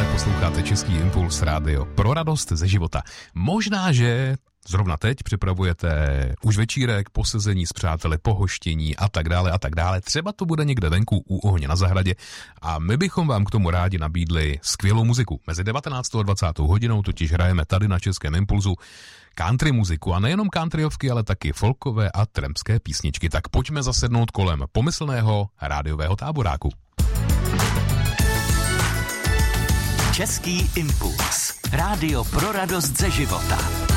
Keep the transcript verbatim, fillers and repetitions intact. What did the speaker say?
Posloucháte Český impuls rádio pro radost ze života. Možná, že zrovna teď připravujete už večírek, posezení s přáteli, pohoštění a tak dále a tak dále. Třeba to bude někde venku u ohně na zahradě a my bychom vám k tomu rádi nabídli skvělou muziku. Mezi devatenáctou a dvacátou hodinou totiž hrajeme tady na Českém impulzu country muziku a nejenom countryovky, ale taky folkové a trampské písničky. Tak pojďme zasednout kolem pomyslného rádiového táboráku. Český impuls. Rádio pro radost ze života.